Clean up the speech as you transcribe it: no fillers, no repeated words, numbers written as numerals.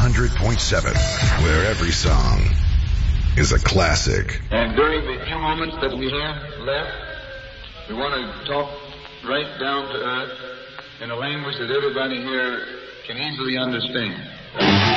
100.7, where every song is a classic. And during the few moments that we have left, we want to talk right down to earth in a language that everybody here can easily understand.